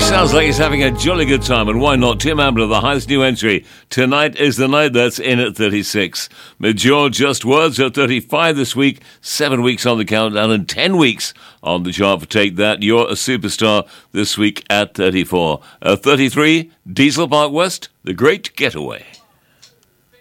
Sounds like he's having a jolly good time, and why not? Tim Ambler, the highest new entry. Tonight is the night. That's in at 36. Major Just Words at 35 this week, 7 weeks on the countdown, and 10 weeks on the chart for Take That. You're a Superstar this week at 34. 33, Diesel Park West, The Great Getaway.